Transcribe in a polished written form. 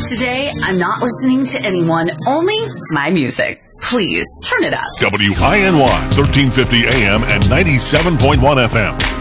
today, I'm not listening to anyone, only my music. Please turn it up. WINY 1350 AM and 97.1 FM.